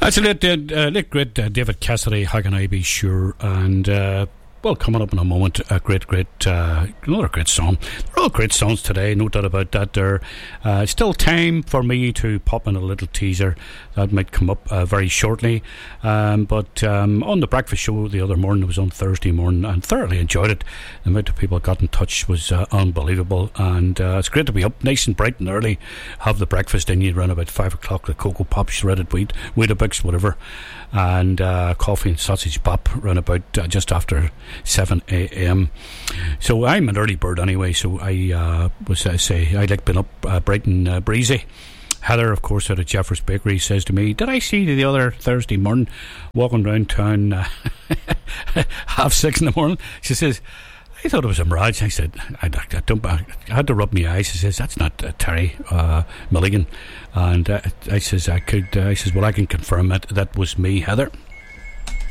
That's a late great David Cassidy, How Can I Be Sure? And well, coming up in a moment, another great song. They're all great songs today, no doubt about that. There's still time for me to pop in a little teaser that might come up very shortly. But on the breakfast show the other morning, it was on Thursday morning, and thoroughly enjoyed it. The amount of people got in touch was unbelievable, and it's great to be up nice and bright and early, have the breakfast in you around about 5 o'clock, the Cocoa Pops, shredded wheat, Weetabix, whatever, and coffee and sausage bop around about just after 7 a.m. So I'm an early bird anyway, so I like being up bright and breezy. Heather, of course, out of Jeffers Bakery, says to me, did I see you the other Thursday morning walking around town 6:30 in the morning? She says, I thought it was a mirage. I said, I had to rub my eyes. She says, that's not Terry Milligan. And I says, well, I can confirm that was me, Heather.